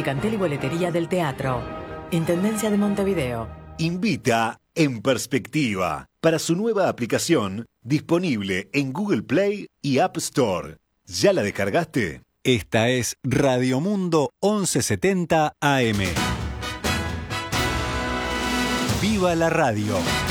Cantel y boletería del teatro. Intendencia de Montevideo. Invita En Perspectiva para su nueva aplicación disponible en Google Play y App Store. ¿Ya la descargaste? Esta es Radio Mundo 1170 AM. ¡Viva la radio!